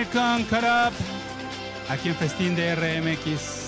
Sinner con Cut Up, aquí en Festín de RMX.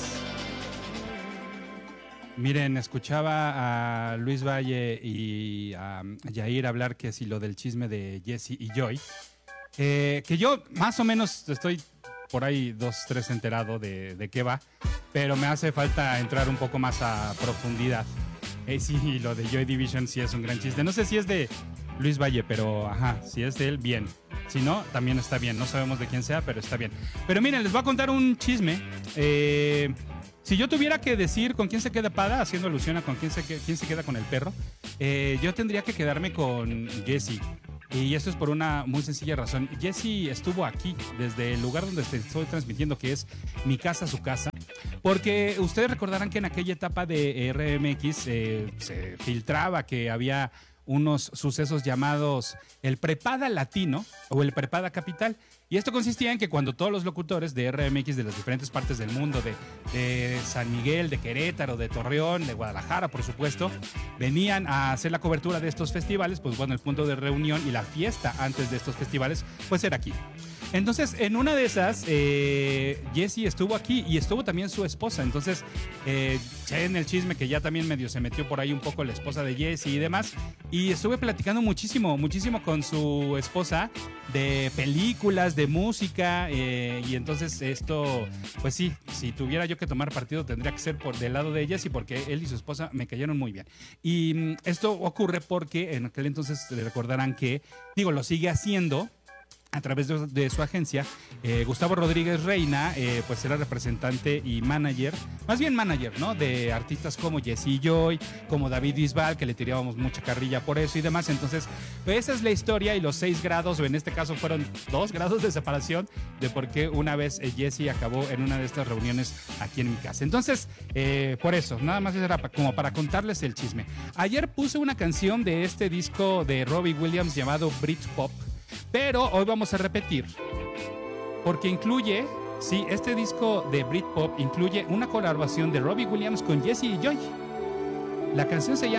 Miren, escuchaba a Luis Valle y a Yair hablar que si lo del chisme de Jesse y Joy, que yo más o menos estoy por ahí 2-3 enterado de qué va, pero me hace falta entrar un poco más a profundidad. Sí, lo de Joy Division sí es un gran chiste. No sé si es de Luis Valle, pero ajá, si es de él, bien. Si no, también está bien. No sabemos de quién sea, pero está bien. Pero miren, les voy a contar un chisme. Si yo tuviera que decir con quién se queda Pada, haciendo alusión a con quién se queda con el perro, yo tendría que quedarme con Jesse. Y esto es por una muy sencilla razón. Jesse estuvo aquí, desde el lugar donde estoy transmitiendo, que es mi casa, su casa. Porque ustedes recordarán que en aquella etapa de RMX se filtraba que había unos sucesos llamados el Prepada Latino o el Prepada Capital. Y esto consistía en que cuando todos los locutores de RMX de las diferentes partes del mundo, de San Miguel, de Querétaro, de Torreón, de Guadalajara, por supuesto, venían a hacer la cobertura de estos festivales, pues bueno, el punto de reunión y la fiesta antes de estos festivales, pues era aquí. Entonces, en una de esas, Jesse estuvo aquí y estuvo también su esposa. Entonces, en el chisme que ya también medio se metió por ahí un poco la esposa de Jesse y demás. Y estuve platicando muchísimo con su esposa de películas, de música. Y entonces esto, pues sí, si tuviera yo que tomar partido tendría que ser por del lado de Jesse, porque él y su esposa me cayeron muy bien. Y esto ocurre porque en aquel entonces recordarán que, lo sigue haciendo a través de su agencia. Gustavo Rodríguez Reina, pues era representante y manager, más bien manager, ¿no? De artistas como Jesse y Joy, como David Bisbal, que le tirábamos mucha carrilla por eso y demás. Entonces, pues esa es la historia y los 6 grados, o en este caso fueron 2 grados de separación, de por qué una vez Jesse acabó en una de estas reuniones aquí en mi casa. Entonces, por eso, nada más era como para contarles el chisme. Ayer puse una canción de este disco de Robbie Williams llamado Britpop, pero hoy vamos a repetir, porque incluye, sí, este disco de Britpop incluye una colaboración de Robbie Williams con Jesse y Joy. La canción se llama